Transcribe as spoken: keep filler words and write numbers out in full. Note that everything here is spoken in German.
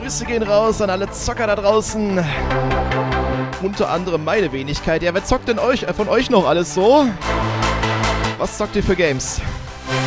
Grüße gehen raus an alle Zocker da draußen. Unter anderem meine Wenigkeit. Ja, wer zockt denn euch, äh, von euch noch alles so? Was zockt ihr für Games?